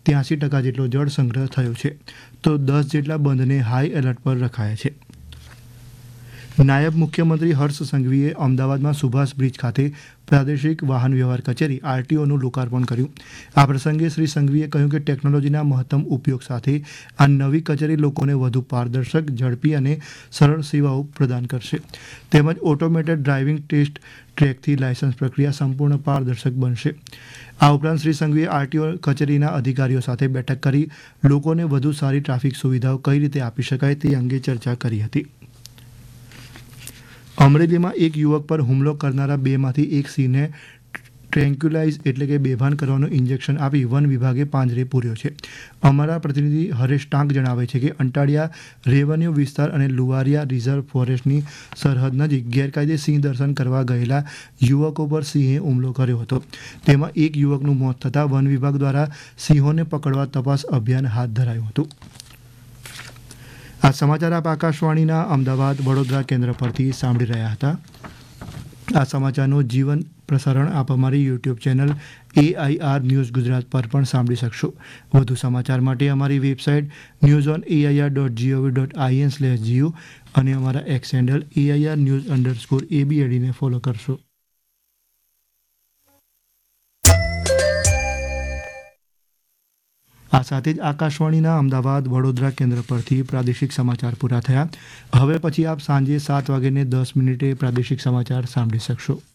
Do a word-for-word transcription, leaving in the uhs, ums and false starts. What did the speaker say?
ત્યાંસી ટકા જેટલો જળ સંગ્રહ થયો છે, તો દસ જેટલા બંધને હાઈ એલર્ટ પર રખાયા છે. નાયબ મુખ્યમંત્રી હર્ષ સંઘવીએ અમદાવાદમાં સુભાષ બ્રિજ ખાતે પ્રાદેશિક વાહન વ્યવહાર કચેરી આરટીઓનું લોકાર્પણ કર્યું. આ પ્રસંગે શ્રી સંઘવીએ કહ્યું કે ટેકનોલોજીના મહત્તમ ઉપયોગ સાથે આ નવી કચેરી લોકોને વધુ પારદર્શક, ઝડપી અને સરળ સેવાઓ પ્રદાન કરશે. તેમજ ઓટોમેટેડ ડ્રાઇવિંગ ટેસ્ટ ટ્રેકથી લાયસન્સ પ્રક્રિયા સંપૂર્ણ પારદર્શક બનશે. આ ઉપરાંત શ્રી સંઘવીએ આરટીઓ કચેરીના અધિકારીઓ સાથે બેઠક કરી લોકોને વધુ સારી ટ્રાફિક સુવિધાઓ કઈ રીતે આપી શકાય તે અંગે ચર્ચા કરી હતી. અમરેલીમાં એક યુવક પર હુમલો કરનારા બેમાંથી એક સિંહને ટ્રેન્ક્યુલાઇઝ એટલે કે બેભાન કરવાનું ઇન્જેક્શન આપી વન વિભાગે પાંજરે પૂર્યો છે. અમારા પ્રતિનિધિ હરેશ ટાંક જણાવે છે કે અંટાળિયા રેવન્યુ વિસ્તાર અને લુવારિયા રિઝર્વ ફોરેસ્ટની સરહદ નજીક ગેરકાયદે સિંહ દર્શન કરવા ગયેલા યુવકો પર સિંહે હુમલો કર્યો હતો. તેમાં એક યુવકનું મોત થતાં વન વિભાગ દ્વારા સિંહોને પકડવા તપાસ અભિયાન હાથ ધરાયું હતું. આ સમાચાર આપ આકાશવાણીના અમદાવાદ વડોદરા કેન્દ્ર પરથી સાંભળી રહ્યા હતા. આ સમાચારનું જીવન પ્રસારણ આપ અમારી YouTube channel AIR news Gujarat પર પણ સાંભળી શકશો. વધુ સમાચાર માટે અમારી website news on AIR dot GOV dot IN slash Jio અને અમારા x handle AIR news underscore એબીએડીને follow કરશો. આ સાથે જ આકાશવાણીના અમદાવાદ વડોદરા કેન્દ્ર પરથી પ્રાદેશિક સમાચાર પૂરા થયા. હવે પછી આપ સાંજે સાત વાગ્યાને દસ મિનિટે પ્રાદેશિક સમાચાર સાંભળી શકશો.